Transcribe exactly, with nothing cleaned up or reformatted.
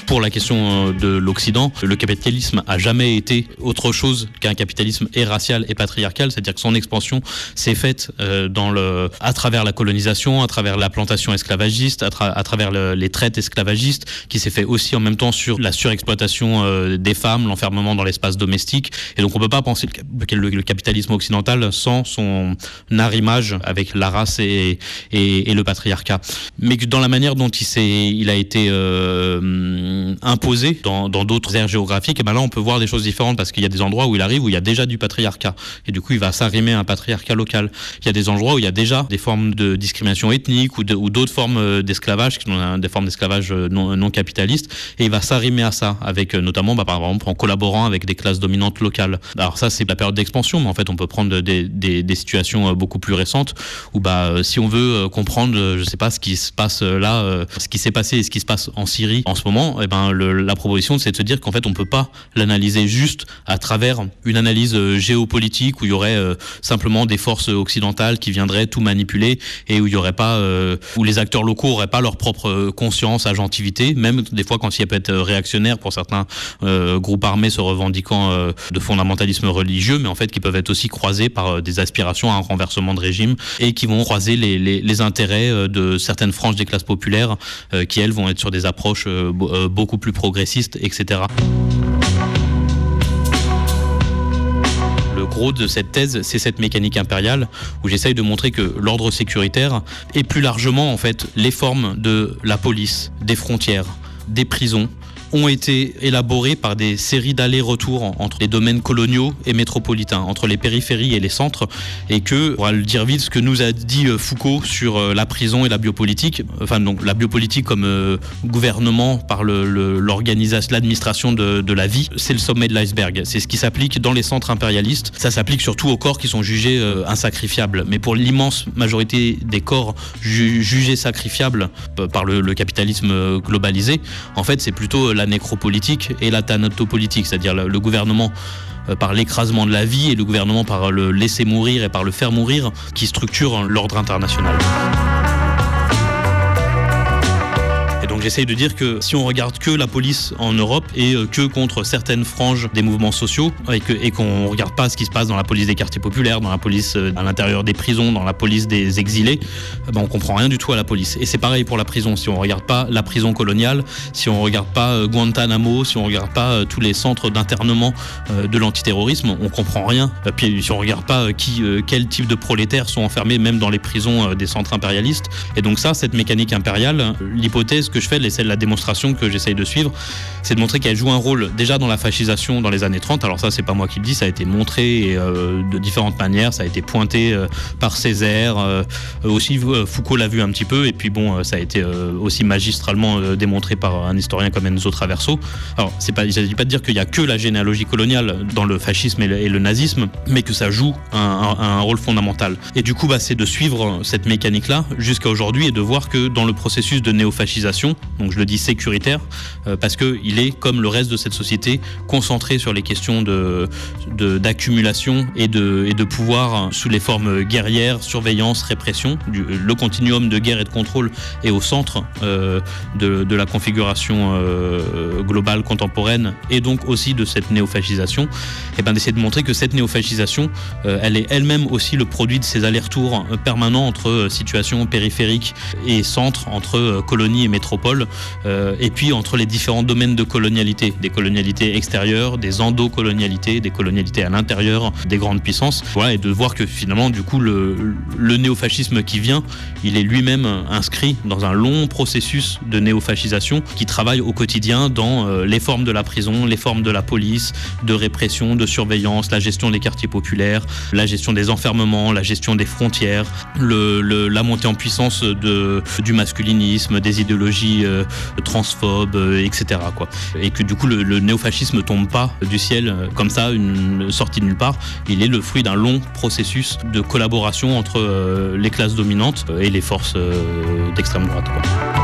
pour la question de l'Occident, le capitalisme a jamais été autre chose qu'un capitalisme et racial et patriarcal, c'est-à-dire que son expansion s'est faite euh, dans le, à travers la colonisation, à travers la plantation esclavagiste, à, tra- à travers le, les traites esclavagistes, qui s'est fait aussi en même temps sur la surexploitation euh, des femmes, l'enfermement dans l'espace domestique. Et donc on peut pas penser le, le, le capitalisme occidental sans son arrimage avec la race et, et, et le patriarcat. Mais que dans la manière dont il, s'est, il a été euh, imposé dans, dans d'autres aires géographiques, et ben là on peut voir des choses différentes parce qu'il y a des endroits où il arrive où il y a déjà du patriarcat. Et du coup il va s'arrimer à un patriarcat local. Il y a des endroits où il y a déjà des formes de discrimination ethnique ou, de, ou d'autres formes d'esclavage, qui sont des formes d'esclavage non, non capitalistes, et il va s'arrimer à ça, avec notamment bah, par exemple en collaborant avec des classes dominantes locales. Alors ça c'est la période d'expansion, mais en fait on peut prendre des, des, des situations beaucoup plus récentes où bah, si on veut comprendre, je sais pas, ce qui se passe là, ce qui s'est passé et ce qui se passe en Syrie en ce moment, et ben le, la proposition c'est de se dire qu'en fait on peut pas l'analyser juste à travers une analyse géopolitique où il y aurait euh, simplement des forces occidentales qui viendraient tout manipuler et où il y aurait pas euh, où les acteurs locaux auraient pas leur propre conscience, agentivité, même des fois quand il peut être réactionnaire pour certains euh, groupes armés se revendiquant euh, de fondamentalisme religieux, mais en fait qui peuvent être aussi croisés par euh, des aspirations à un renversement de régime et qui vont croiser les, les, les intérêts euh, de certaines franges des classes populaires euh, qui elles vont être sur des approches euh, euh, beaucoup plus progressistes, et cetera. Le gros de cette thèse, c'est cette mécanique impériale où j'essaye de montrer que l'ordre sécuritaire et plus largement en fait les formes de la police, des frontières, des prisons ont été élaborés par des séries d'allers-retours entre les domaines coloniaux et métropolitains, entre les périphéries et les centres, et que, on va le dire vite, ce que nous a dit Foucault sur la prison et la biopolitique, enfin donc la biopolitique comme euh, gouvernement par le, le, l'organisation, l'administration de, de la vie, c'est le sommet de l'iceberg. C'est ce qui s'applique dans les centres impérialistes. Ça s'applique surtout aux corps qui sont jugés euh, insacrifiables. Mais pour l'immense majorité des corps ju- jugés sacrifiables euh, par le, le capitalisme globalisé, en fait, c'est plutôt la nécropolitique et la thanatopolitique, c'est-à-dire le, le gouvernement euh, par l'écrasement de la vie et le gouvernement par le laisser mourir et par le faire mourir qui structure l'ordre international. Donc j'essaye de dire que si on regarde que la police en Europe et que contre certaines franges des mouvements sociaux et, que, et qu'on ne regarde pas ce qui se passe dans la police des quartiers populaires, dans la police à l'intérieur des prisons, dans la police des exilés, ben on comprend rien du tout à la police. Et c'est pareil pour la prison. Si on ne regarde pas la prison coloniale, si on ne regarde pas Guantanamo, si on ne regarde pas tous les centres d'internement de l'antiterrorisme, on ne comprend rien. Puis si on ne regarde pas qui, quel type de prolétaires sont enfermés même dans les prisons des centres impérialistes. Et donc ça, cette mécanique impériale, l'hypothèse que je fais, et c'est la démonstration que j'essaye de suivre, c'est de montrer qu'elle joue un rôle déjà dans la fascisation dans les années trente. Alors ça, c'est pas moi qui le dis, ça a été montré euh, de différentes manières, ça a été pointé euh, par Césaire, euh, aussi euh, Foucault l'a vu un petit peu, et puis bon, euh, ça a été euh, aussi magistralement euh, démontré par un historien comme Enzo Traverso. Alors, c'est pas, il ne s'agit pas de dire qu'il n'y a que la généalogie coloniale dans le fascisme et le, et le nazisme, mais que ça joue un, un, un rôle fondamental. Et du coup, bah, c'est de suivre cette mécanique-là jusqu'à aujourd'hui et de voir que dans le processus de néofascisation, donc je le dis sécuritaire, euh, parce qu'il est, comme le reste de cette société, concentré sur les questions de, de, d'accumulation et de, et de pouvoir sous les formes guerrières, surveillance, répression. Du, le continuum de guerre et de contrôle est au centre euh, de, de la configuration euh, globale contemporaine et donc aussi de cette néofascisation. Et ben d'essayer de montrer que cette néofascisation, euh, elle est elle-même aussi le produit de ces allers-retours permanents entre situations périphériques et centres, entre colonies et métropoles, euh, et puis entre les différents domaines de colonialité, des colonialités extérieures, des endocolonialités, des colonialités à l'intérieur des grandes puissances. Voilà, et de voir que finalement, du coup, le, le néofascisme qui vient, il est lui-même inscrit dans un long processus de néofascisation qui travaille au quotidien dans euh, les formes de la prison, les formes de la police, de répression, de surveillance, la gestion des quartiers populaires, la gestion des enfermements, la gestion des frontières, le, le, la montée en puissance de, du masculinisme, des idéologies euh, transphobes, euh, et cetera, quoi. Et que du coup, le, le néofascisme ne tombe pas du ciel euh, comme ça, une sortie de nulle part. Il est le fruit d'un long processus de collaboration entre euh, les classes dominantes et les forces euh, d'extrême droite, quoi.